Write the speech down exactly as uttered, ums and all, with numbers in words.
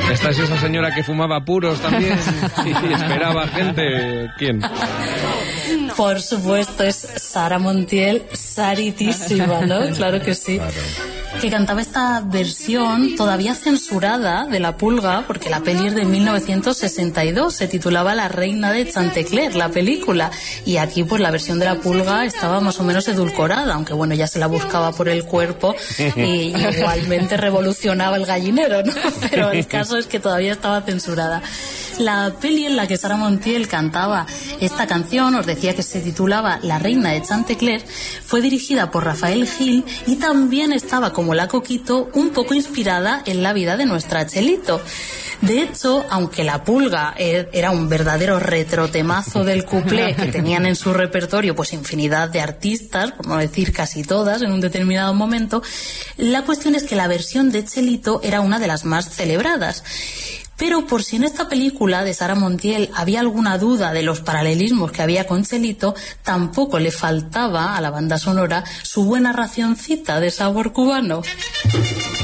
Esta es esa señora que fumaba puros también y esperaba gente. ¿Quién? Por supuesto, es Sara Montiel, saritísima, ¿no? Claro que sí. Claro. Que cantaba esta versión todavía censurada de La Pulga, porque la peli es de mil novecientos sesenta y dos, se titulaba La Reina de Chantecler, la película, y aquí pues la versión de La Pulga estaba más o menos edulcorada, aunque bueno, ya se la buscaba por el cuerpo y igualmente revolucionaba el gallinero, ¿no? Pero el caso es que todavía estaba censurada. La peli en la que Sara Montiel cantaba esta canción, os decía que se titulaba La Reina de Chantecler, fue dirigida por Rafael Gil y también estaba, como la Coquito, un poco inspirada en la vida de nuestra Chelito. De hecho, aunque La Pulga era un verdadero retrotemazo del cuplé que tenían en su repertorio pues infinidad de artistas, por no decir casi todas, en un determinado momento, la cuestión es que la versión de Chelito era una de las más celebradas. Pero por si en esta película de Sara Montiel había alguna duda de los paralelismos que había con Chelito, tampoco le faltaba a la banda sonora su buena racioncita de sabor cubano.